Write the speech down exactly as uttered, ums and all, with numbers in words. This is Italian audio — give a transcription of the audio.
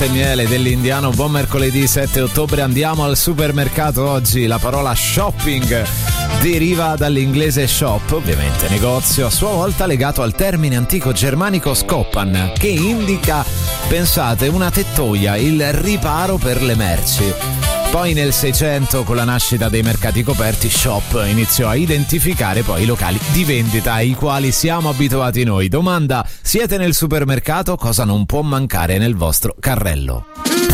Miele dell'Indiano. Buon mercoledì sette ottobre, andiamo al supermercato. Oggi la parola shopping deriva dall'inglese shop, ovviamente negozio, a sua volta legato al termine antico germanico skoppan, che indica, pensate, una tettoia, il riparo per le merci. Poi nel Seicento, con la nascita dei mercati coperti, shop iniziò a identificare poi i locali di vendita ai quali siamo abituati noi. Domanda: siete nel supermercato? Cosa non può mancare nel vostro carrello?